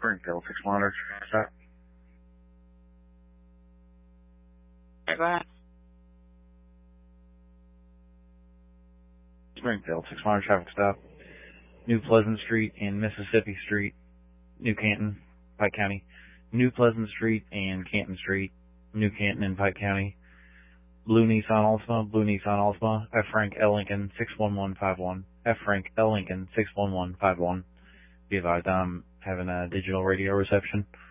Springfield, 6 monitors. Stop. Go ahead. Springfield, 6 monitors, traffic stop. New Pleasant Street and Mississippi Street, New Canton, Pike County. New Pleasant Street and Canton Street, New Canton and Pike County. Blue Nissan Altima, F. Frank L. Lincoln, 61151. F. Frank L. Lincoln, 61151. Be advised, I'm having a digital radio reception.